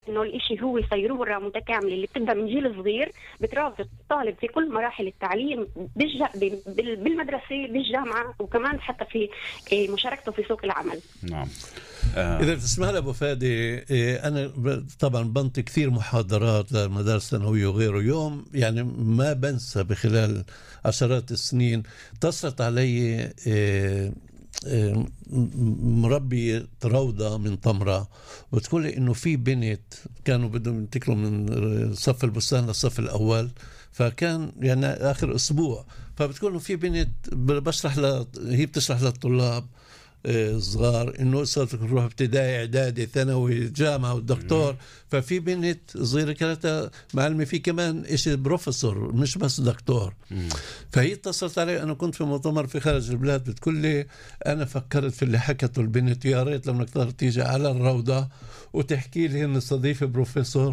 إنه الإشي هو صيرورة متكاملة اللي بتبدأ من جيل صغير، بترافق الطالب في كل مراحل التعليم بالمدرسة بالجامعة، وكمان حتى في مشاركته في سوق العمل. نعم. إذا تسمح لي أبو فادي، أنا طبعا بنت كثير محاضرات للمدارس الثانوية وغيره. يوم يعني ما بنسى بخلال عشرات السنين اتصلت علي مربي روضة من طمرة، وتقول لي إنه في بنت كانوا بدهم ينتقلوا من صف البستان للصف الأول، فكان يعني آخر أسبوع، فبتقول إنه في بنت هي بتشرح للطلاب صغار إنه صارت تروح ابتدائي إعدادي ثانوي جامعة والدكتور، ففي بنت صغيرة كانت معلمة في كمان إشي بروفيسور مش بس دكتور. فهي اتصلت علي، أنا كنت في مؤتمر في خارج البلاد، بتقول لي أنا فكرت في اللي حكته البنت، يا ريت لما نقدر تيجي على الروضة وتحكي لي إن استضيف بروفيسور.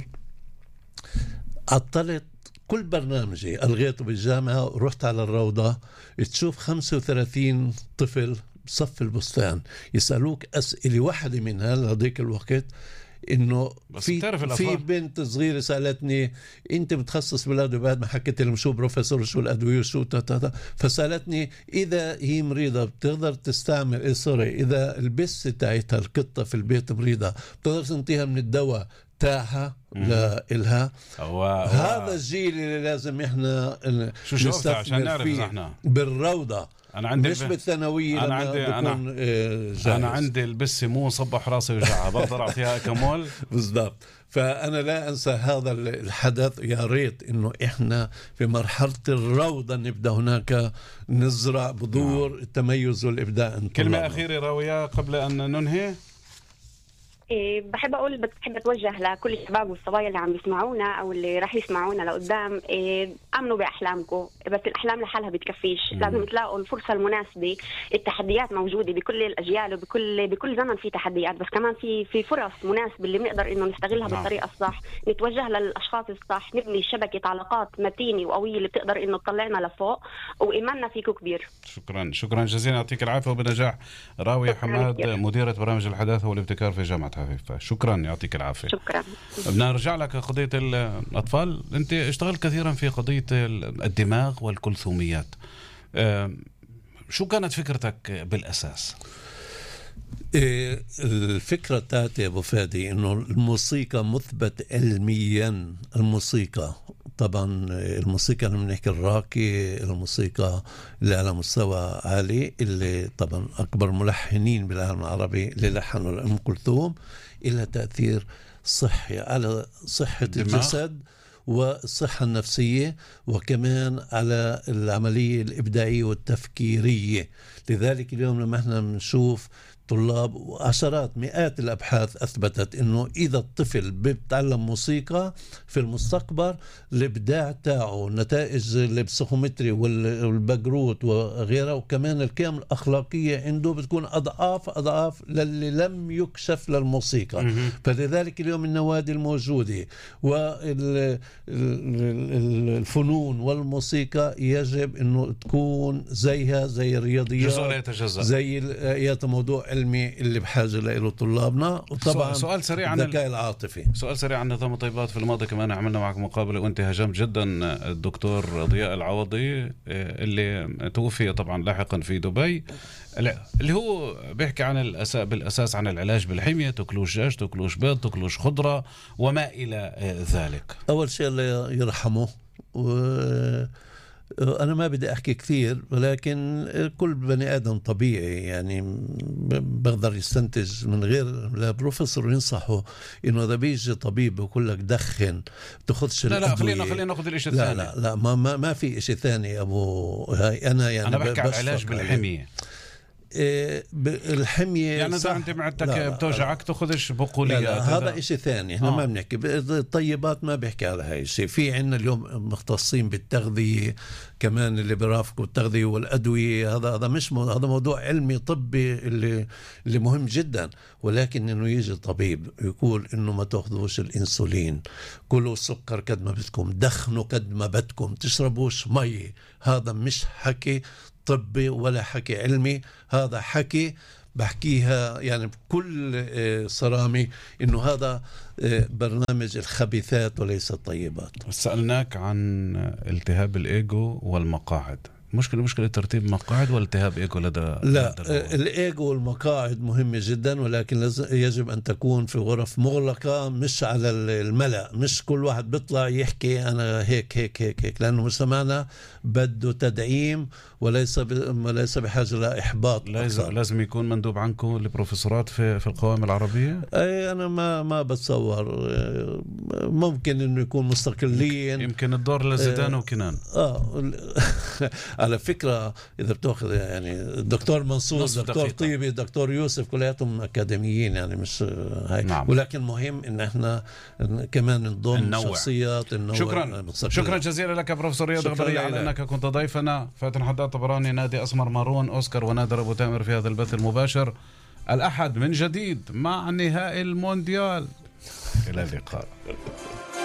عطلت كل برنامجي ألغيته بالجامعة ورحت على الروضة، تشوف 35 طفل صف البستان يسألوك أسئلة، واحدة منها لهذيك الوقت إنه في بنت صغيرة سألتني أنت متخصص بالأدوية، بعد ما حكيت لهم شو بروفيسور شو الأدوية شو فسألتني إذا هي مريضة بتقدر تستعمل إذا البس تاعتها القطة في البيت مريضة بتقدر تنطيها من الدواء تاعها لإلها. هذا الجيل اللي لازم إحنا نستثمر فيه بالروضة. أنا عندي مش بالثانوية. أنا عندي البسة مو صبح راسي وجعها بقدر أعطيها أكمول بالضبط. فأنا لا أنسى هذا الحدث. يا ريت إنه إحنا في مرحلة الروضة نبدأ هناك نزرع بذور التميز والإبداع. كلمة أخيرة راوية قبل أن ننهي. بحب أتوجه لكل الشباب والصبايا اللي عم يسمعونا أو اللي راح يسمعونا لقدام، أمنوا بأحلامكم، بس الأحلام لحالها بتكفيش. لازم تلاقوا الفرصة المناسبة. التحديات موجودة بكل الأجيال وبكل زمن في تحديات، بس كمان في فرص مناسبة اللي بنقدر إنه نستغلها بالطريقة الصح، نتوجه للأشخاص الصح، نبني شبكة علاقات متينة وقوية اللي بتقدر إنه تطلعنا لفوق، وإيماننا فيكم كبير. شكرا جزيلا، يعطيك العافية وبنجاح. راوية حماد، مديرة برامج الحداثة والابتكار في جامعة حفيفة، شكرا يعطيك العافية. شكرا. بدنا نرجع لك قضية الأطفال. أنت اشتغلت كثيرا في قضية الدماغ والكلثوميات، شو كانت فكرتك بالأساس؟ الفكرة تاعتي أبو فادي إنه الموسيقى مثبت علميا. الموسيقى طبعا الموسيقى اللي بنحكي الراكي، الموسيقى اللي على مستوى عالي، اللي طبعا أكبر ملحنين بالعالم العربي اللي لحنوا لأم كلثوم، إلها تأثير صحي على صحة الجسد والصحة النفسية، وكمان على العملية الإبداعية والتفكيرية. لذلك اليوم لما احنا بنشوف طلاب وعشرات مئات الأبحاث أثبتت أنه إذا الطفل بيتعلم موسيقى في المستقبل الإبداع تاعه، نتائج البسيكومتري والبقروت وغيرها، وكمان القيم الأخلاقية عنده بتكون أضعاف للي لم يكشف للموسيقى. فلذلك اليوم النوادي الموجودة والفنون والموسيقى يجب أنه تكون زيها زي الرياضيات، زي موضوع علمي اللي بحاجة له طلابنا. وطبعا سؤال سريع عن الذكاء العاطفي. سؤال سريع عن نظام الطيبات. في الماضي كمان عملنا معك مقابلة وانت هاجمت جدا الدكتور ضياء العوضي اللي توفي طبعا لاحقا في دبي، اللي هو بيحكي عن بالأساس عن العلاج بالحمية، تاكلوش دجاج، تاكلوش بيض، تاكلوش خضرة وما إلى ذلك. أول شيء الله يرحمه، أنا ما بدي أحكي كثير، ولكن كل بني آدم طبيعي يعني بقدر يستنتج من غير لا بروفيسور ينصحه إنه إذا بيجي طبيب بيقول لك دخن تاخذش الأدوية. خلينا ناخذ الإشي الثاني. لا ما في إشي ثاني أبو. هاي أنا بحكي عن العلاج بالحمية. الحمية يعني إذا أنت معدتك بتوجعك تاخذش بقوليات. لا هذا إشي ثاني. إحنا ما بنحكي الطيبات، ما بيحكي على هاي الشيء. في عنا اليوم مختصين بالتغذية كمان اللي بيرافقوا التغذية والأدوية. هذا مش هذا موضوع علمي طبي اللي مهم جدا. ولكن إنه يجي طبيب يقول إنه ما تأخذوش الإنسولين، كلوا السكر قد ما بدكم، دخنوا قد ما بدكم، تشربوش مي، هذا مش حكي طبي ولا حكي علمي. هذا حكي بحكيها يعني بكل صرامة إنه هذا برنامج الخبيثات وليس الطيبات. سألناك عن التهاب الإيجو والمقاعد، مشكلة ترتيب مقاعد والتهاب إيجو لا الإيجو والمقاعد مهمة جدا، ولكن يجب أن تكون في غرف مغلقة، مش على الملأ، مش كل واحد بيطلع يحكي أنا هيك هيك هيك هيك، لأنه مجتمعنا بده تدعيم وليس بحاجة لإحباط. لازم يكون مندوب عنكم البروفيسورات في القوائم العربية. أي أنا ما بتصور، ممكن إنه يكون مستقلين، يمكن الدور لزيدان وكنان. على فكرة إذا بتأخذ يعني الدكتور منصور، دكتور طيبي، دكتور يوسف، كلياتهم أكاديميين يعني مش هاي. نعم. ولكن مهم إن احنا كمان نضم شخصيات شكرا جزيلا لك بروفيسور رياض غبرية على أنك كنت ضيفنا. فاتن حداد طبراني، نادي أسمر مارون، أوسكار ونادر أبو تامر في هذا البث المباشر الأحد من جديد مع نهائي المونديال. إلى اللقاء.